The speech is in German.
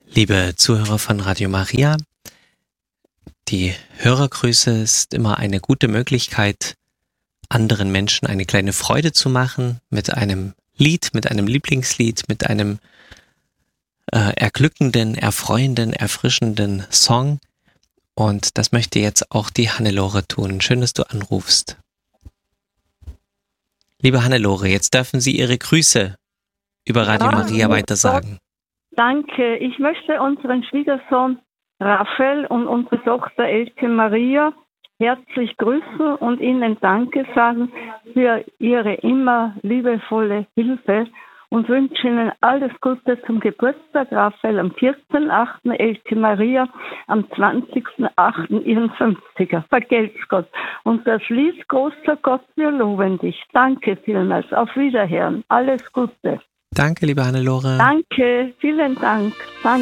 Liebe Zuhörer von Radio Maria, die Hörergrüße ist immer eine gute Möglichkeit, anderen Menschen eine kleine Freude zu machen mit einem Lied, mit einem Lieblingslied, mit einem erglückenden, erfreuenden, erfrischenden Song. Und das möchte jetzt auch die Hannelore tun. Schön, dass du anrufst. Liebe Hannelore, jetzt dürfen Sie Ihre Grüße über Radio Maria weitersagen. Danke. Ich möchte unseren Schwiegersohn Raphael und unsere Tochter Elke Maria herzlich grüßen und ihnen Danke sagen für ihre immer liebevolle Hilfe und wünsche ihnen alles Gute zum Geburtstag. Raphael am 14.8., Elke Maria am 20.8. ihren 50er. Vergelt's Gott. Und das Lied Großer Gott, wir loben dich. Danke vielmals. Auf Wiederhören. Alles Gute. Danke, liebe Hannelore. Danke. Vielen Dank. Danke.